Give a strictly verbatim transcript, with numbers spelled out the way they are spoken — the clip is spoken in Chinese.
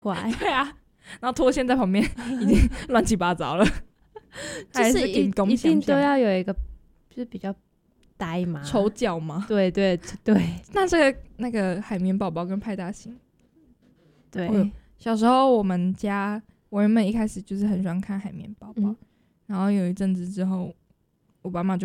怪。 对啊，然后拖线在旁边已经乱七八糟了， 就是一一一定都要有一个就是比较呆嘛， 丑角吗？ 对对对。 那这个那个海绵宝宝跟派大星， 对、 哦，小时候我们家我原本一开始就是很喜欢看海绵宝宝、 嗯、 然后有一阵子之后我爸妈就